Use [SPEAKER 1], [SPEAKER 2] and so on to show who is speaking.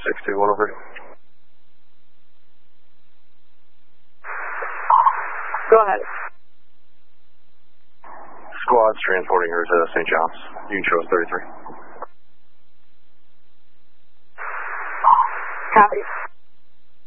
[SPEAKER 1] 621 over.
[SPEAKER 2] Go ahead.
[SPEAKER 1] Squad's transporting her to St. John's. You can show us 33.
[SPEAKER 2] Copy.